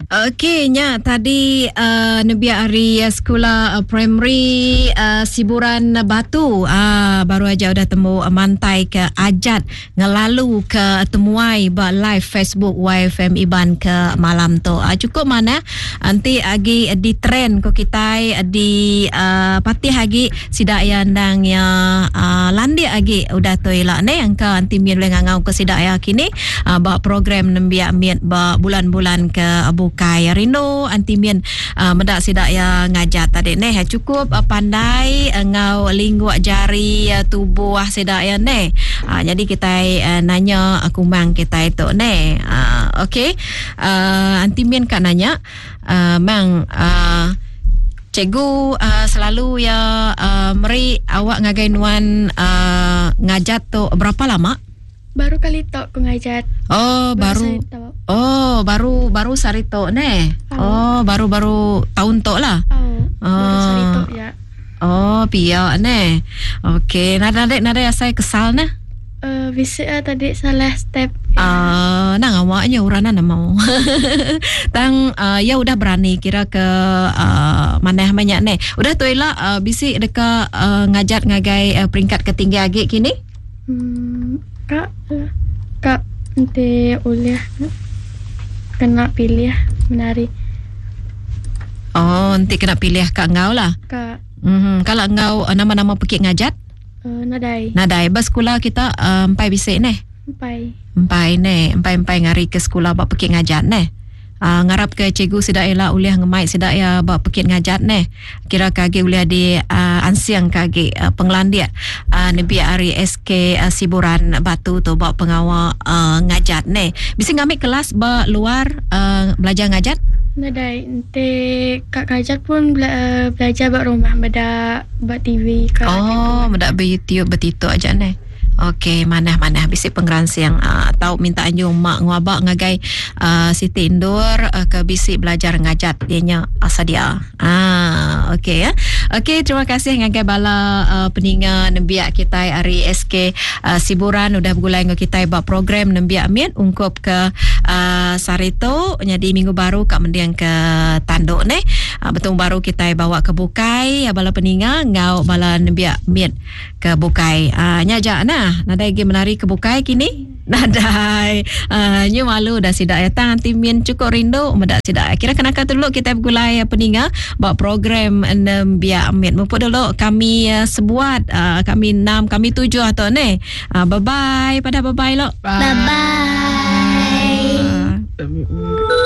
Okey, nya tadi Nebia Ari sekolah primary Siburan Batu baru aja udah temu mantai ke Ajat ngelalu ke temuai ba live Facebook YFM Iban ke malam tu. Cukup mana nanti agi di trend ko kita di patih agi sidak ya ndang ya landi agi udah toila ne angka anti mien ngangau ke sidak ya kini ba program Nebia miet ba bulan-bulan ke bukai rindu antimien medak sidak ya ngajat tadi neh cukup pandai ngau lingkuak jari tubuh sidak ya neh jadi kita nanya kumang kita itu neh okey antimien kak nanya mang cikgu selalu ya meri awak ngagainuan ngajat tu berapa lama? Baru kali tok aku ngajat. Baru sarito ne. Baru tahun tok lah. Baru sarito ya. Pia ne. Okey, nada saya kesal nah. Bisa tadi salah step. Nang awaknya uranan mau. Tang ya udah berani kira ke maneh banyak ne. Udah toilah bisi deka ngajat ngagai peringkat ketinggi agi kini? Kak nanti uliah kena pilih menari. Nanti kena pilih kak ngau lah. Kak. Kalau ngau nama-nama pekik ngajat? Nadai. Bas sekolah kita empai bisik neh. Empai ngari ke sekolah bak pekik ngajat neh. Ngarap ke cikgu sidak ela uliah ngemai sidak ya bak pekit ngajat neh. Kira kage uliah di ansiang kage penglandia Nebia Ari SK Siburan Batu tu bak pengawa ngajat neh. Bisa ngambil kelas ba luar belajar ngajat? Nadai nanti kak ngajat pun belajar bak rumah beda bak TV kak. Beda ba YouTube betito aja neh. Okey, mana bisi pengransi yang tahu minta anjung mak ngabak ngagai Siti Indur ke bisi belajar ngajat dianya asadia. Okey ya. Okey, terima kasih ngagai bala peninga Nebia kita hari SK Siburan udah bergulai dengan kita buat program Nebia Amin ungkup ke Sarito jadi minggu baru kak mendiang ke Tanduk ne. Betul baru kita bawa ke Bukai bala peninga ngau bala Nebia Amin ke Bukai. Nyajak nah nadai game menari ke Bukai kini nadai nyu malu dah sidak ya tang timin cukup rindu medak sidak kira kenaka dulu kita bergulai peninga buat program Nebia Amin mumpuk dulu kami sebuat kami 6 kami 7 atau ne bye bye pada bye bye lo bye bye.